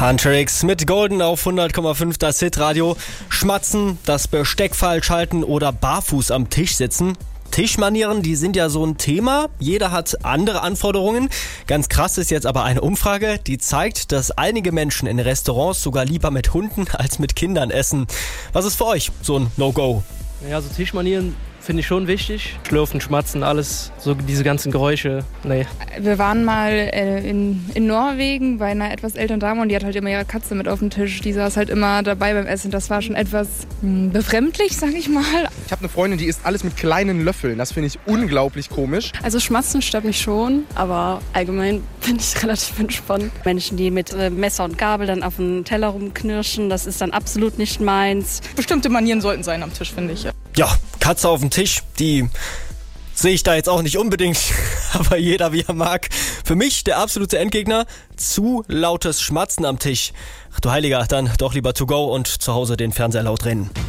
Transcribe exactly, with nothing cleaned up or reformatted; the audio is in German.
Huntrix mit Golden auf hundert Komma fünf, das Hitradio. Schmatzen, das Besteck falsch halten oder barfuß am Tisch sitzen. Tischmanieren, die sind ja so ein Thema. Jeder hat andere Anforderungen. Ganz krass ist jetzt aber eine Umfrage, die zeigt, dass einige Menschen in Restaurants sogar lieber mit Hunden als mit Kindern essen. Was ist für euch so ein No-Go? Ja, so Tischmanieren finde ich schon wichtig. Schlürfen, schmatzen, alles, so diese ganzen Geräusche, nee. Wir waren mal äh, in, in Norwegen bei einer etwas älteren Dame und die hat halt immer ihre Katze mit auf dem Tisch. Die saß halt immer dabei beim Essen. Das war schon etwas mh, befremdlich, sag ich mal. Ich habe eine Freundin, die isst alles mit kleinen Löffeln. Das finde ich unglaublich komisch. Also Schmatzen stört mich schon, aber allgemein bin ich relativ entspannt. Menschen, die mit äh, Messer und Gabel dann auf den Teller rumknirschen, das ist dann absolut nicht meins. Bestimmte Manieren sollten sein am Tisch, finde ich. Ja, Katze auf dem Tisch, die sehe ich da jetzt auch nicht unbedingt, aber jeder wie er mag. Für mich der absolute Endgegner, zu lautes Schmatzen am Tisch. Ach du Heiliger, dann doch lieber to go und zu Hause den Fernseher laut drehen.